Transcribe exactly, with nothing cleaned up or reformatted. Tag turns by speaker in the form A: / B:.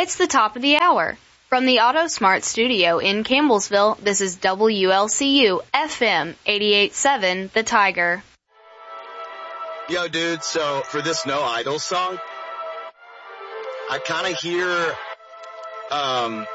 A: It's the top of the hour. From the AutoSmart studio in Campbellsville, this is W L C U F M eighty-eight point seven, The Tiger.
B: Yo, dude, so for this No Idol song, I kind of hear, um,